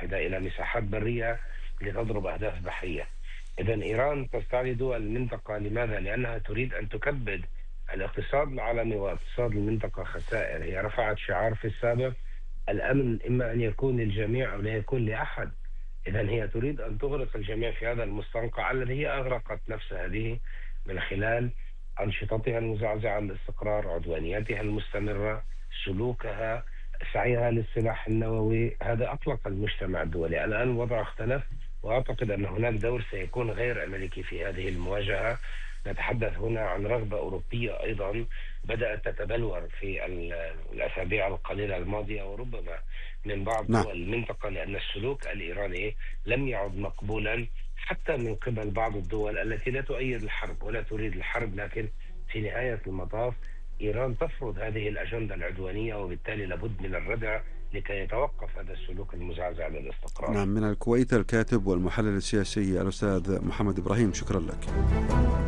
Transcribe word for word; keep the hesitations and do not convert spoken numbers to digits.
المتحدة إلى مساحات برية لتضرب أهداف بحرية. إذا إيران تستعلي دول المنطقة، لماذا؟ لأنها تريد أن تكبد الاقتصاد العالمي واقتصاد المنطقة خسائر. هي رفعت شعار في السابق: الأمن إما أن يكون للجميع أو لا يكون لأحد. إذا هي تريد أن تغرق الجميع في هذا المستنقع الذي هي أغرقت نفسها به من خلال أنشطتها المزعزعة للاستقرار، عدوانيتها المستمرة، سلوكها، سعيها للسلاح النووي. هذا أطلق المجتمع الدولي. الآن الوضع اختلف، وأعتقد أن هناك دور سيكون غير أمريكي في هذه المواجهة. نتحدث هنا عن رغبة أوروبية أيضا بدأت تتبلور في الأسابيع القليلة الماضية، وربما من بعض نعم. دول المنطقة، لأن السلوك الإيراني لم يعد مقبولا حتى من قبل بعض الدول التي لا تؤيد الحرب ولا تريد الحرب. لكن في نهاية المطاف إيران تفرض هذه الأجندة العدوانية، وبالتالي لابد من الردع لكي يتوقف هذا السلوك المزعزع للاستقرار. نعم، من الكويت الكاتب والمحلل السياسي الأستاذ محمد إبراهيم، شكرا لك.